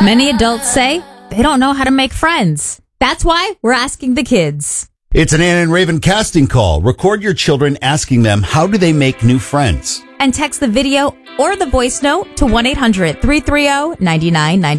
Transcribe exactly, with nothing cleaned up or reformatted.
Many adults say they don't know how to make friends. That's why we're asking the kids. It's an Ann and Raven casting call. Record your children asking them, how do they make new friends? And text the video or the voice note to one eight hundred three three zero nine nine nine nine.